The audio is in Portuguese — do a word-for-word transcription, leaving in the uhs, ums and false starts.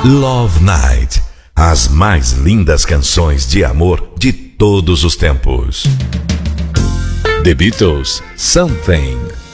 Love Night. As mais lindas canções de amor de todos os tempos. The Beatles, Something.